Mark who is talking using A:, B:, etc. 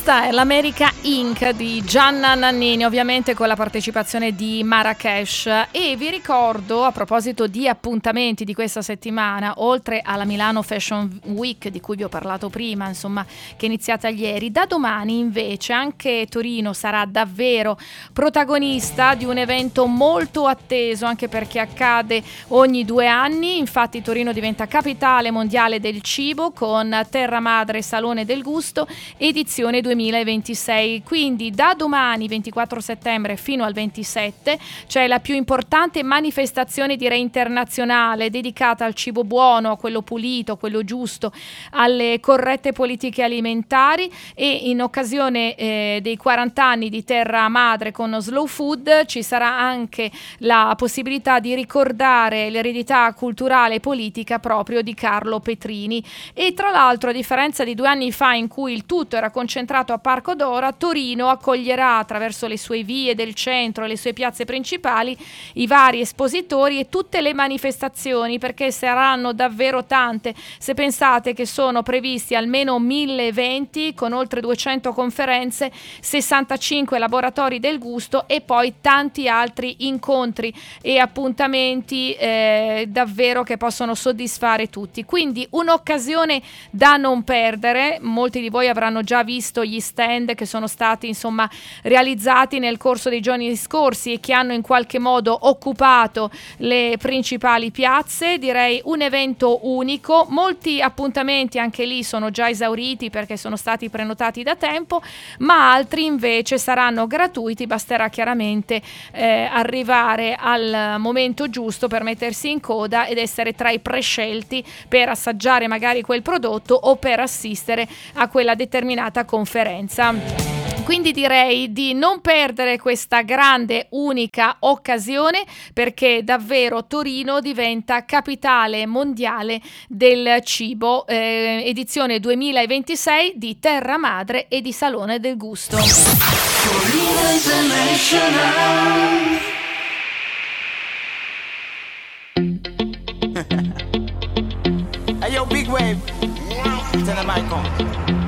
A: Questa è l'America Inc. di Gianna Nannini, ovviamente con la partecipazione di Marracash. E vi ricordo, a proposito di appuntamenti di questa settimana, oltre alla Milano Fashion Week di cui vi ho parlato prima, insomma, che è iniziata ieri, da domani invece anche Torino sarà davvero protagonista di un evento molto atteso, anche perché accade ogni 2 anni. Infatti Torino diventa capitale mondiale del cibo con Terra Madre Salone del Gusto edizione 2026. Quindi da domani 24 settembre fino al 27 c'è la più importante manifestazione, direi internazionale, dedicata al cibo buono, a quello pulito, quello giusto, alle corrette politiche alimentari. E in occasione dei 40 anni di Terra Madre con Slow Food ci sarà anche la possibilità di ricordare l'eredità culturale e politica proprio di Carlo Petrini. E tra l'altro, a differenza di 2 anni fa in cui il tutto era concentrato a Parco d'Ora, Torino accoglierà attraverso le sue vie del centro e le sue piazze principali i vari espositori e tutte le manifestazioni, perché saranno davvero tante. Se pensate che sono previsti almeno 1000 eventi con oltre 200 conferenze, 65 laboratori del gusto e poi tanti altri incontri e appuntamenti davvero che possono soddisfare tutti. Quindi un'occasione da non perdere. Molti di voi avranno già visto gli stand che sono stati insomma realizzati nel corso dei giorni scorsi e che hanno in qualche modo occupato le principali piazze. Direi un evento unico. Molti appuntamenti anche lì sono già esauriti perché sono stati prenotati da tempo, ma altri invece saranno gratuiti. Basterà chiaramente arrivare al momento giusto per mettersi in coda ed essere tra i prescelti per assaggiare magari quel prodotto o per assistere a quella determinata conferenza. Quindi direi di non perdere questa grande, unica occasione, perché davvero Torino diventa capitale mondiale del cibo, edizione 2026 di Terra Madre e di Salone del Gusto. Torino International.
B: Hey yo, Big Wave, turn the mic on.